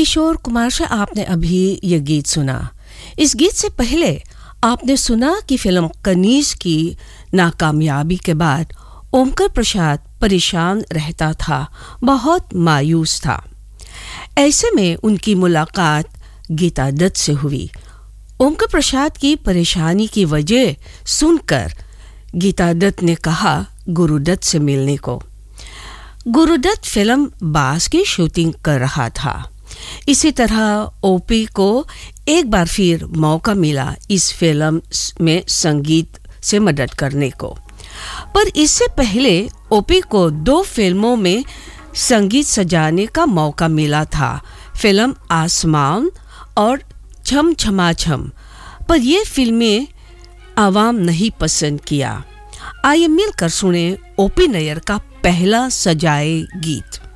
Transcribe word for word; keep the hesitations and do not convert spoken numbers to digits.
किशोर कुमार से आपने अभी ये गीत सुना। इस गीत से पहले आपने सुना कि फिल्म कनीज की नाकामयाबी के बाद ओमकर प्रसाद परेशान रहता था, बहुत मायूस था। ऐसे में उनकी मुलाकात गीता दत्त से हुई। ओमकर प्रसाद की परेशानी की वजह सुनकर गीता दत्त ने कहा गुरुदत्त से मिलने को। गुरुदत्त फिल्म बास की शूटिंग कर रहा था। इसी तरह ओपी को एक बार फिर मौका मिला इस फिल्म में संगीत से मदद करने को, पर इससे पहले ओपी को दो फिल्मों में संगीत सजाने का मौका मिला था, फिल्म आसमान और छम छमा छम, पर ये फिल्में आवाम नहीं पसंद किया। आइए मिलकर सुने ओपी नैयर का पहला सजाए गीत।